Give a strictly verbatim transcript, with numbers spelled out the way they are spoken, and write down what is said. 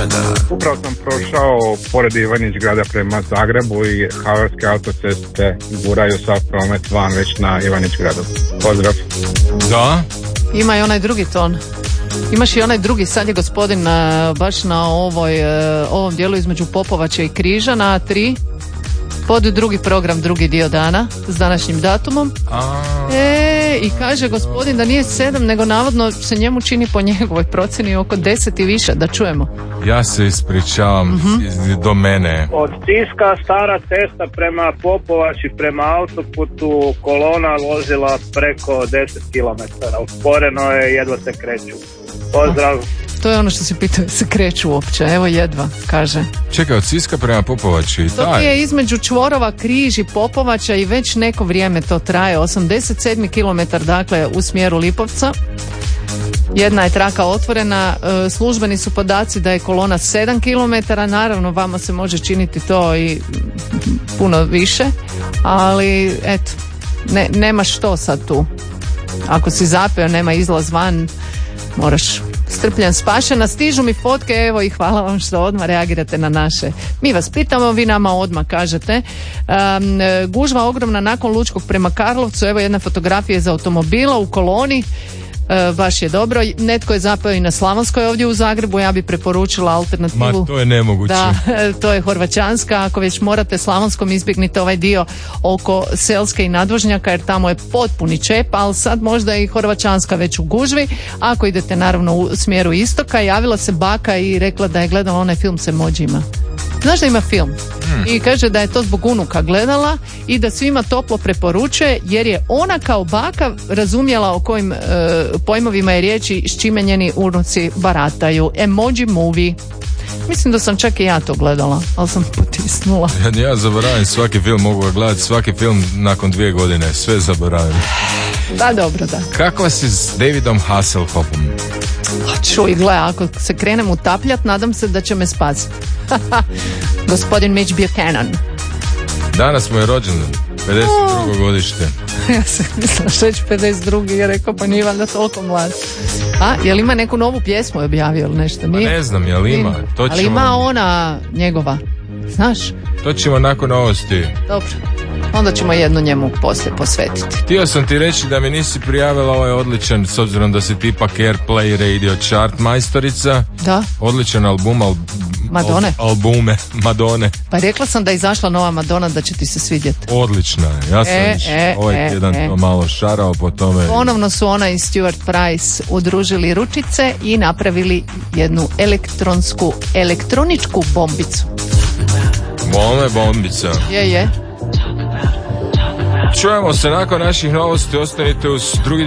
Upravo sam prošao pored Ivanić grada prema Zagrebu i Havarske autoceste guraju sav promet van već na Ivanić gradu. Pozdrav. Da? Ima i onaj drugi ton. Imaš i onaj drugi, sad je gospodin uh, baš na ovoj, uh, ovom dijelu između Popovače i Križa na A tri. Pod drugi program, drugi dio dana s današnjim datumom. A... E, i kaže gospodin da nije sedam, nego navodno se njemu čini po njegovoj procjeni oko deset i više, da čujemo. Ja se ispričavam, mm-hmm. do mene. Od Siska stara cesta prema Popovači, prema autoputu, kolona vozila preko deset kilometara. Usporeno je, jedva se kreću. Pozdrav. To je ono što si pitao, se kreću uopće, evo jedva, kaže. Čekaj, od Siska prema Popovači. To ti je između čvorova Križ i Popovača i već neko vrijeme to traje, osamdeset sedam kilometara, dakle u smjeru Lipovca. Jedna je traka otvorena, službeni su podaci da je kolona sedam kilometara, naravno vama se može činiti to i puno više, ali eto, ne, nema što sad tu. Ako si zapeo, nema izlaz van, moraš strpljen spašena. Stižu mi fotke, evo i hvala vam što odmah reagirate na naše. Mi vas pitamo, vi nama odmah kažete. Um, gužva ogromna nakon Lučkog prema Karlovcu, evo jedna fotografija iz automobila u koloni. E, baš je dobro. Netko je zapeo i na Slavonskoj ovdje u Zagrebu, ja bi preporučila alternativu. Ma to je nemoguće. Da, to je Horvaćanska. Ako već morate Slavonskom, izbjegnite ovaj dio oko Selske i Nadvožnjaka, jer tamo je potpuni čep, ali sad možda je i Horvaćanska već u gužvi. Ako idete naravno u smjeru istoka, javila se baka i rekla da je gledala onaj film sa emođima. Znaš da ima film? Hmm. I kaže da je to zbog unuka gledala i da svima toplo preporučuje, jer je ona kao baka razumjela o kojim e, pojmovima je riječi, s čime njeni unuci barataju. Emoji movie. Mislim da sam čak i ja to gledala, ali sam potisnula. Ja, ja zaboravim svaki film, mogu ga gledati svaki film nakon dvije godine, sve zaboravim. Da, dobro, da. Kako si s Davidom Hasselhoffom? Čuj, gle, ako se krenem utapljat, nadam se da će me spasiti. Gospodin Mitch Buchanan. Danas mu je rođendan, pedeset drugo Oh. godište. Ja se mislim što će pedeset drugi je rekao, pa nije valjda toliko mlad. A, jel ima neku novu pjesmu objavio ili nešto? Nije? Pa ne znam, jel ima? To Ali ćemo... ima ona njegova, znaš? To ćemo nakon novosti. Dobro, onda ćemo jednu njemu poslije posvetiti. Htio sam ti reći da mi nisi prijavila ovaj odličan, s obzirom da si tipak Airplay Radio Chart majstorica. Da. Odličan album, al, Madone. al, albume, Madone. Pa rekla sam da je izašla nova Madonna, da će ti se svidjeti. Odlična je. Ja sam E, e, ovaj e, tjedan e. to malo šarao po tome. Ponovno su ona i Stuart Price udružili ručice i napravili jednu elektronsku, elektroničku bombicu. Bome bombica. Je, je. Čujemo se nakon naših novosti, ostanite uz drugi